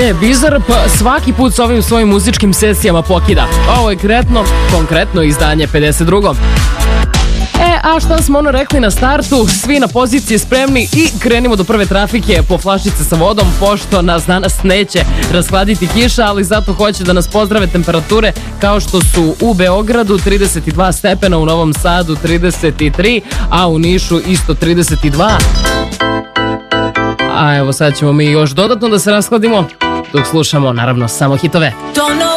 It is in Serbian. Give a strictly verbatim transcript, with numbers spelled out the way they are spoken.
Ne, Bizarrap svaki put s ovim svojim muzičkim sesijama pokida. Ovo je konkretno, konkretno izdanje pedeset drugo. E, a šta smo ono rekli na startu, svi na pozicije spremni i krenimo do prve trafike po flašice sa vodom, pošto nas danas neće rashladiti kiša, ali zato hoće da nas pozdrave temperature kao što su u Beogradu trideset dva stepena, u Novom Sadu trideset tri, a u Nišu isto trideset dva. A evo sad ćemo mi još dodatno da se rashladimo dok slušamo naravno samo hitove.